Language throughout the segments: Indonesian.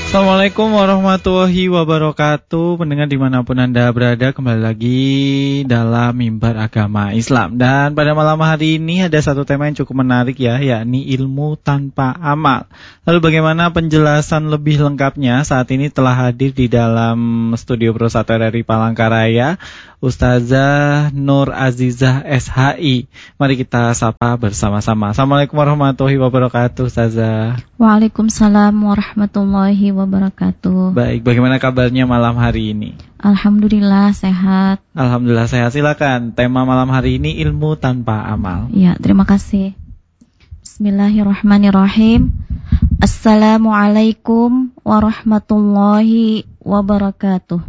Assalamualaikum warahmatullahi wabarakatuh. Pendengar dimanapun Anda berada, kembali lagi dalam Mimbar Agama Islam. Dan pada malam hari ini ada satu tema yang cukup menarik ya, yakni ilmu tanpa amal. Lalu bagaimana penjelasan lebih lengkapnya? Saat ini telah hadir di dalam studio Pro 1 RRI Palangkaraya Ustazah Nur Azizah SHI. Mari kita sapa bersama-sama. Assalamualaikum warahmatullahi wabarakatuh, Ustazah. Waalaikumsalam warahmatullahi wabarakatuh. Baik, bagaimana kabarnya malam hari ini? Alhamdulillah sehat. Alhamdulillah sehat. Silakan. Tema malam hari ini ilmu tanpa amal. Ya, terima kasih. Bismillahirrahmanirrahim. Assalamualaikum warahmatullahi wabarakatuh.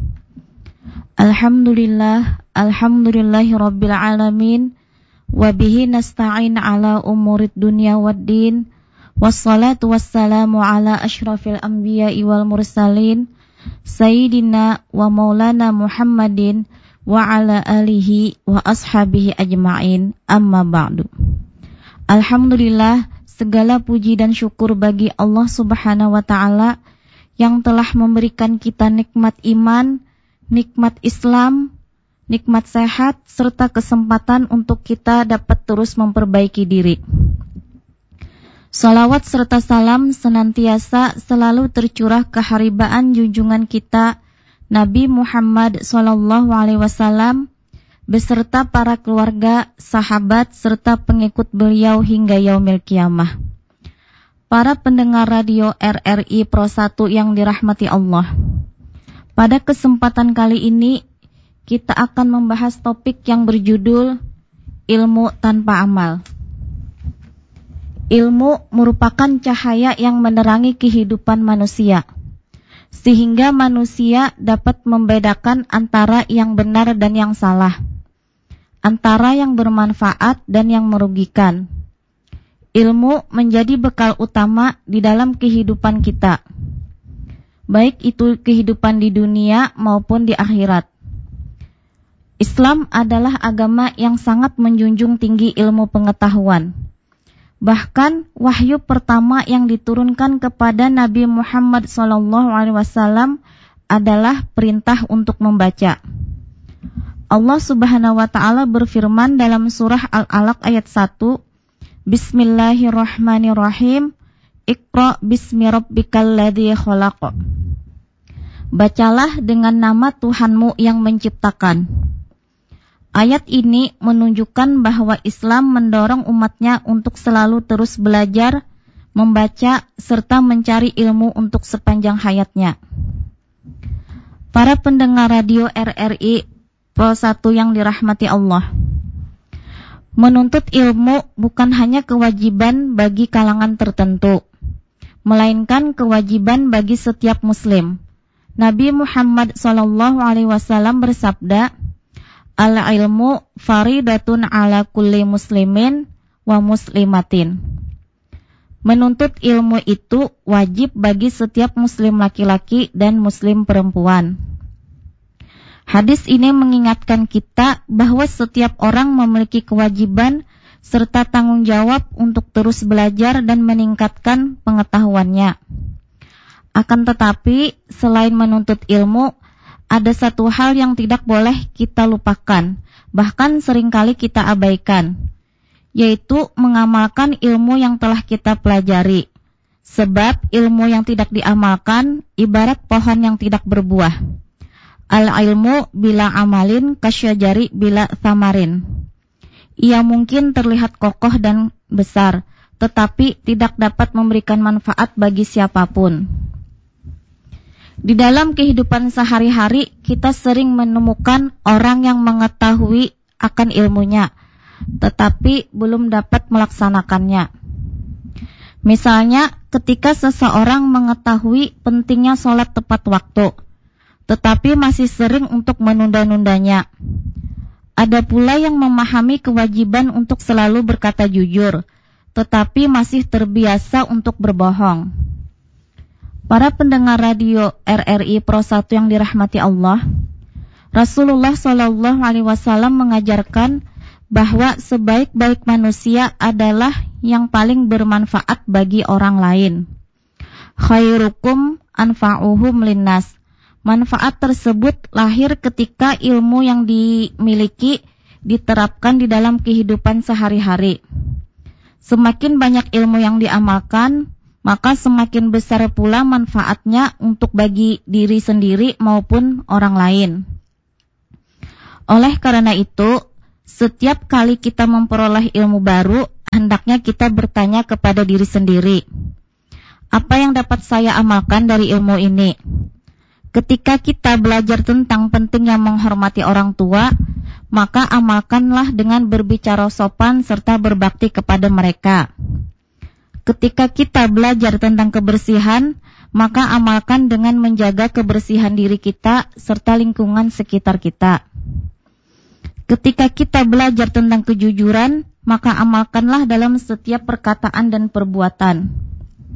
Alhamdulillahi rabbil alamin. Wabihi nasta'in ala umurid dunya waddin. Wassalatu wassalamu ala ashrafil anbiya'i wal mursalin. Sayyidina wa maulana Muhammadin wa ala alihi wa ashabihi ajma'in. Amma ba'du. Alhamdulillah, segala puji dan syukur bagi Allah Subhanahu wa ta'ala yang telah memberikan kita nikmat iman, nikmat Islam, nikmat sehat, serta kesempatan untuk kita dapat terus memperbaiki diri. Salawat serta salam senantiasa selalu tercurah keharibaan junjungan kita Nabi Muhammad SAW beserta para keluarga, sahabat, serta pengikut beliau hingga yaumil kiamah. Para pendengar radio RRI Pro 1 yang dirahmati Allah, pada kesempatan kali ini kita akan membahas topik yang berjudul ilmu tanpa amal. Ilmu merupakan cahaya yang menerangi kehidupan manusia, sehingga manusia dapat membedakan antara yang benar dan yang salah, antara yang bermanfaat dan yang merugikan. Ilmu menjadi bekal utama di dalam kehidupan kita, baik itu kehidupan di dunia maupun di akhirat. Islam adalah agama yang sangat menjunjung tinggi ilmu pengetahuan. Bahkan wahyu pertama yang diturunkan kepada Nabi Muhammad SAW adalah perintah untuk membaca. Allah Subhanahu wa ta'ala berfirman dalam surah Al-Alaq ayat 1, Bismillahirrahmanirrahim, Iqra bismi rabbikal ladzi khalaq. Bacalah dengan nama Tuhanmu yang menciptakan. Ayat ini menunjukkan bahwa Islam mendorong umatnya untuk selalu terus belajar, membaca, serta mencari ilmu untuk sepanjang hayatnya. Para pendengar radio RRI Pro 1 yang dirahmati Allah, menuntut ilmu bukan hanya kewajiban bagi kalangan tertentu, melainkan kewajiban bagi setiap muslim. Nabi Muhammad SAW bersabda, Al-ilmu faridatun ala kulli muslimin wa muslimatin. Menuntut ilmu itu wajib bagi setiap muslim laki-laki dan muslim perempuan. Hadis ini mengingatkan kita bahwa setiap orang memiliki kewajiban serta tanggung jawab untuk terus belajar dan meningkatkan pengetahuannya. Akan tetapi, selain menuntut ilmu, ada satu hal yang tidak boleh kita lupakan, bahkan seringkali kita abaikan, yaitu mengamalkan ilmu yang telah kita pelajari. Sebab ilmu yang tidak diamalkan ibarat pohon yang tidak berbuah. Al-ilmu bila amalin kasyajari bila thamarin. Ia mungkin terlihat kokoh dan besar, tetapi tidak dapat memberikan manfaat bagi siapapun. Di dalam kehidupan sehari-hari, kita sering menemukan orang yang mengetahui akan ilmunya, tetapi belum dapat melaksanakannya. Misalnya, ketika seseorang mengetahui pentingnya sholat tepat waktu, tetapi masih sering untuk menunda-nundanya. Ada pula yang memahami kewajiban untuk selalu berkata jujur, tetapi masih terbiasa untuk berbohong. Para pendengar radio RRI Pro 1 yang dirahmati Allah, Rasulullah SAW mengajarkan bahwa sebaik-baik manusia adalah yang paling bermanfaat bagi orang lain. Khairukum anfa'uhum linnas. Manfaat tersebut lahir ketika ilmu yang dimiliki diterapkan di dalam kehidupan sehari-hari. Semakin banyak ilmu yang diamalkan, maka semakin besar pula manfaatnya untuk bagi diri sendiri maupun orang lain. Oleh karena itu, setiap kali kita memperoleh ilmu baru, hendaknya kita bertanya kepada diri sendiri, apa yang dapat saya amalkan dari ilmu ini? Ketika kita belajar tentang pentingnya menghormati orang tua, maka amalkanlah dengan berbicara sopan serta berbakti kepada mereka. Ketika kita belajar tentang kebersihan, maka amalkan dengan menjaga kebersihan diri kita serta lingkungan sekitar kita. Ketika kita belajar tentang kejujuran, maka amalkanlah dalam setiap perkataan dan perbuatan.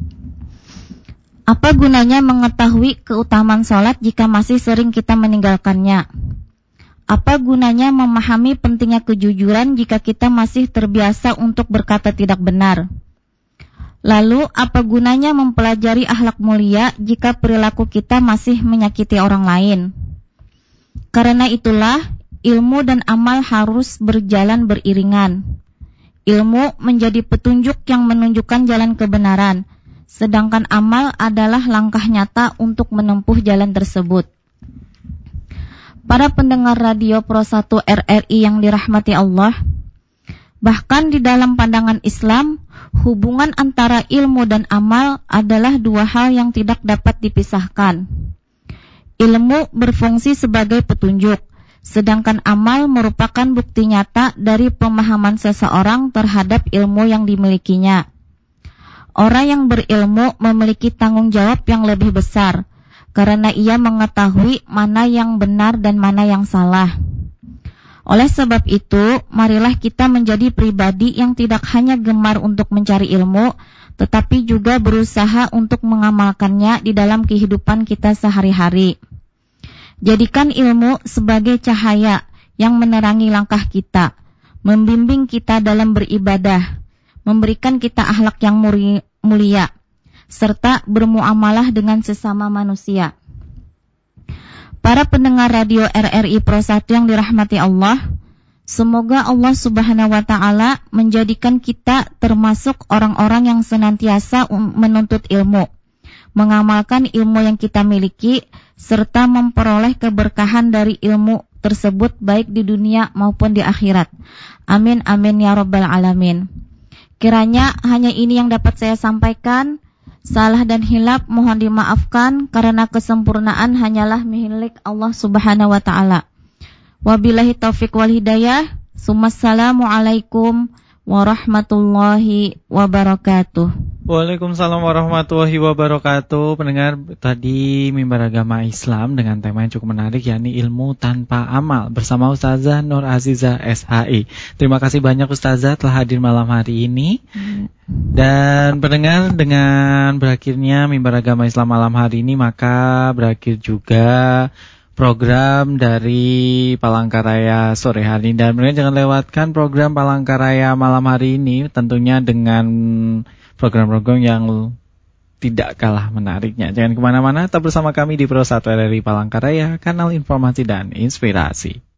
Apa gunanya mengetahui keutamaan sholat jika masih sering kita meninggalkannya? Apa gunanya memahami pentingnya kejujuran jika kita masih terbiasa untuk berkata tidak benar? Lalu, apa gunanya mempelajari akhlak mulia jika perilaku kita masih menyakiti orang lain? Karena itulah, ilmu dan amal harus berjalan beriringan. Ilmu menjadi petunjuk yang menunjukkan jalan kebenaran, sedangkan amal adalah langkah nyata untuk menempuh jalan tersebut. Para pendengar radio Pro 1 RRI yang dirahmati Allah, bahkan di dalam pandangan Islam, hubungan antara ilmu dan amal adalah dua hal yang tidak dapat dipisahkan. Ilmu berfungsi sebagai petunjuk, sedangkan amal merupakan bukti nyata dari pemahaman seseorang terhadap ilmu yang dimilikinya. Orang yang berilmu memiliki tanggung jawab yang lebih besar, karena ia mengetahui mana yang benar dan mana yang salah. Oleh sebab itu, marilah kita menjadi pribadi yang tidak hanya gemar untuk mencari ilmu, tetapi juga berusaha untuk mengamalkannya di dalam kehidupan kita sehari-hari. Jadikan ilmu sebagai cahaya yang menerangi langkah kita, membimbing kita dalam beribadah, memberikan kita akhlak yang mulia, serta bermuamalah dengan sesama manusia. Para pendengar radio RRI Pro 1 yang dirahmati Allah, semoga Allah Subhanahu wa Ta'ala menjadikan kita termasuk orang-orang yang senantiasa menuntut ilmu, mengamalkan ilmu yang kita miliki, serta memperoleh keberkahan dari ilmu tersebut baik di dunia maupun di akhirat. Amin amin ya rabbal alamin. Kiranya hanya ini yang dapat saya sampaikan. Salah dan hilaf mohon dimaafkan, karena kesempurnaan hanyalah milik Allah Subhanahu wa Ta'ala. Wabillahi taufiq wal hidayah. Assalamualaikum warahmatullahi wabarakatuh. Waalaikumsalam warahmatullahi wabarakatuh. Pendengar, tadi Mimbar Agama Islam dengan tema yang cukup menarik, yakni ilmu tanpa amal, bersama Ustazah Nur Azizah SHI. Terima kasih banyak Ustazah telah hadir malam hari ini. Dan pendengar, dengan berakhirnya Mimbar Agama Islam malam hari ini, maka berakhir juga program dari Palangkaraya sore hari ini. Dan pendengar, jangan lewatkan program Palangkaraya malam hari ini, tentunya dengan program-program yang tidak kalah menariknya. Jangan kemana-mana, tetap bersama kami di Pro 1 RRI Palangkaraya, kanal informasi dan inspirasi.